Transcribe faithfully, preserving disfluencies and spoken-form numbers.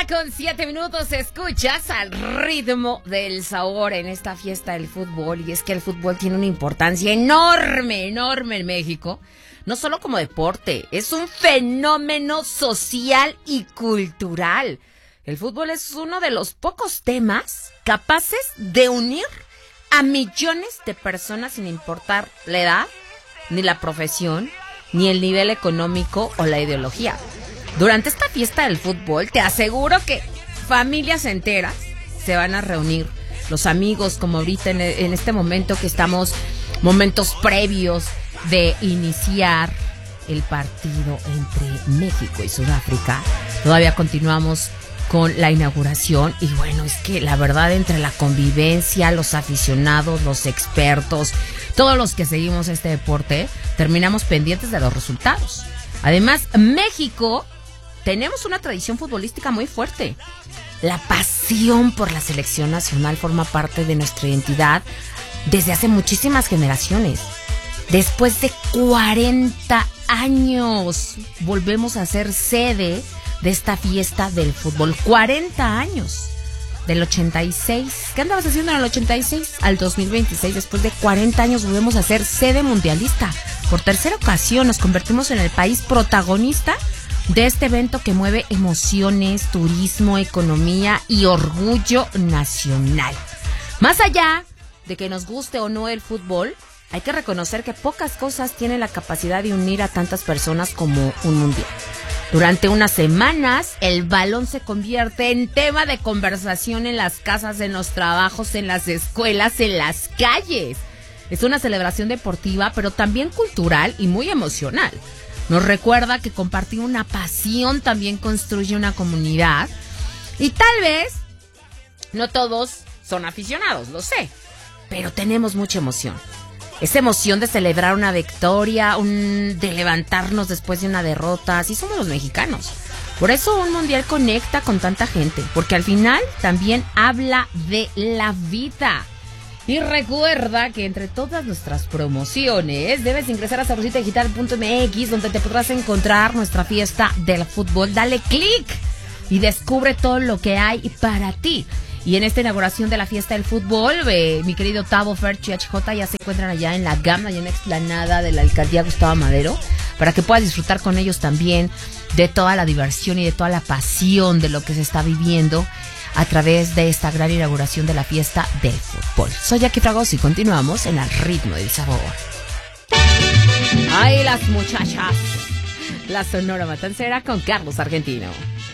con siete minutos, escuchas al ritmo del sabor en esta fiesta del fútbol. Y es que el fútbol tiene una importancia enorme, enorme en México. No solo como deporte, es un fenómeno social y cultural. El fútbol es uno de los pocos temas capaces de unir a millones de personas sin importar la edad, ni la profesión, ni el nivel económico o la ideología. Durante esta fiesta del fútbol, te aseguro que familias enteras se van a reunir. Los amigos, como ahorita en, en este momento que estamos, momentos previos de iniciar el partido entre México y Sudáfrica. Todavía continuamos con la inauguración y bueno, es que la verdad entre la convivencia, los aficionados, los expertos, todos los que seguimos este deporte, terminamos pendientes de los resultados. Además, México... tenemos una tradición futbolística muy fuerte. La pasión por la selección nacional forma parte de nuestra identidad desde hace muchísimas generaciones. Después de cuarenta años, volvemos a ser sede de esta fiesta del fútbol. cuarenta años. Del ochenta y seis. ¿Qué andabas haciendo en el ochenta y seis? Al dos mil veintiséis, después de cuarenta años, volvemos a ser sede mundialista. Por tercera ocasión nos convertimos en el país protagonista de este evento que mueve emociones, turismo, economía y orgullo nacional. Más allá de que nos guste o no el fútbol, hay que reconocer que pocas cosas tienen la capacidad de unir a tantas personas como un mundial. Durante unas semanas, el balón se convierte en tema de conversación en las casas, en los trabajos, en las escuelas, en las calles. Es una celebración deportiva, pero también cultural y muy emocional. Nos recuerda que compartir una pasión también construye una comunidad. Y tal vez no todos son aficionados, lo sé, pero tenemos mucha emoción. Esa emoción de celebrar una victoria, un, de levantarnos después de una derrota. Así somos los mexicanos. Por eso un mundial conecta con tanta gente, porque al final también habla de la vida. Y recuerda que entre todas nuestras promociones debes ingresar a sabrosita digital punto m x, donde te podrás encontrar nuestra fiesta del fútbol. Dale clic y descubre todo lo que hay para ti. Y en esta inauguración de la fiesta del fútbol, eh, mi querido Tavo, Ferchi y H J ya se encuentran allá en la Gama, allá en la explanada de la alcaldía Gustavo Madero, para que puedas disfrutar con ellos también de toda la diversión y de toda la pasión de lo que se está viviendo a través de esta gran inauguración de la fiesta del fútbol. Soy Jackie Fragoso y continuamos en el ritmo del sabor. ¡Ay, las muchachas! La Sonora Matancera con Carlos Argentino.